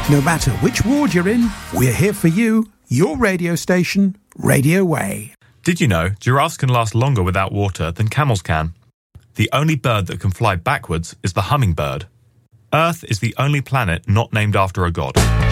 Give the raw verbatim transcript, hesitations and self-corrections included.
No matter which ward you're in, we're here for you. Your radio station, Radio Way. Did you know giraffes can last longer without water than camels can? The only bird that can fly backwards is the hummingbird. Earth is the only planet not named after a god.